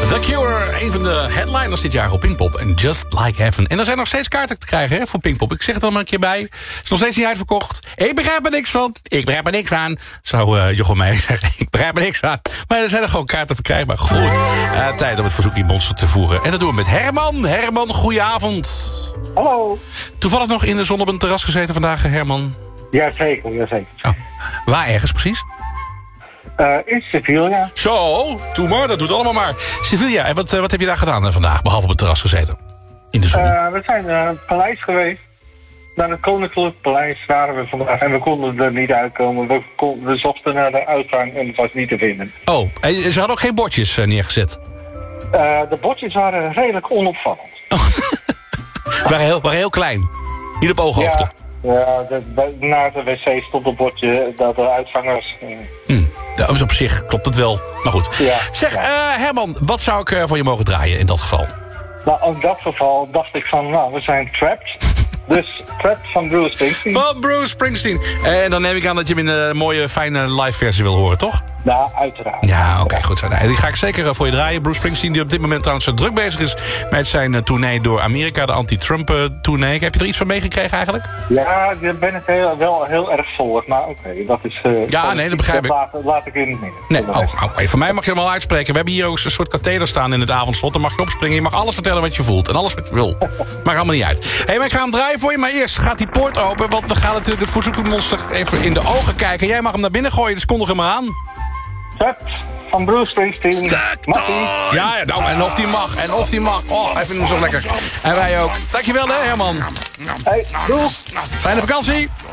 The Cure, een van de headliners dit jaar op Pinkpop. En Just Like Heaven. En er zijn nog steeds kaarten te krijgen hè, voor Pinkpop. Ik zeg het er maar een keer bij. Is nog steeds niet uitverkocht. Ik begrijp er niks van. Ik begrijp er niks van. Zou Jochem Meijer zeggen. Ik begrijp er niks van. Maar er zijn er gewoon kaarten verkrijgbaar. Goed. Tijd om het verzoekje Monster te voeren. En dat doen we met Herman. Herman, goedenavond. Hallo. Toevallig nog in de zon op een terras gezeten vandaag, Herman? Jazeker. Oh. Waar ergens precies? In Sevilla. Zo, doe maar, dat doet allemaal maar. Sevilla, en wat heb je daar gedaan vandaag, behalve op het terras gezeten? In de zon. We zijn naar het paleis geweest. Naar het Koninklijk Paleis waren we vandaag. En we konden er niet uitkomen. We zochten naar de uitgang en het was niet te vinden. Oh, ze hadden ook geen bordjes neergezet? De bordjes waren redelijk onopvallend. waren heel klein. Niet op ooghoogte. Ja, na de wc stond een bordje dat de uitgang was. Dus op zich klopt het wel. Maar goed. Ja, zeg, Herman, wat zou ik voor je mogen draaien in dat geval? Nou, in dat geval dacht ik van, nou, we zijn trapped. Dus Trapped van Bruce Springsteen. Van Bruce Springsteen. En dan neem ik aan dat je hem in een mooie, fijne live versie wil horen, toch? Ja, uiteraard. Ja, oké, goed zo. Die ga ik zeker voor je draaien. Bruce Springsteen, die op dit moment trouwens druk bezig is met zijn tournee door Amerika, de anti-Trump tournee. Heb je er iets van meegekregen eigenlijk? Ja, daar ben ik wel heel erg voor. Maar oké, dat is... ja, nee, dat begrijp ik. Laat ik in het midden. Nee, voor mij mag je hem al uitspreken. We hebben hier ook een soort katheder staan in het avondslot. Dan mag je opspringen. Je mag alles vertellen wat je voelt. En alles wat je wil. Maakt allemaal niet uit. Hé, maar ik ga hem draaien voor je. Maar eerst gaat die poort open. Want we gaan natuurlijk het verzoekmonster even in de ogen kijken. Jij mag hem naar binnen gooien, dus kondig hem maar aan. Trapped van Bruce Springsteen. Ja, nou, en of die mag. En of die mag. Oh, hij vindt hem zo lekker. En wij ook. Dankjewel, hè, Herman. Hey, doei. Fijne vakantie.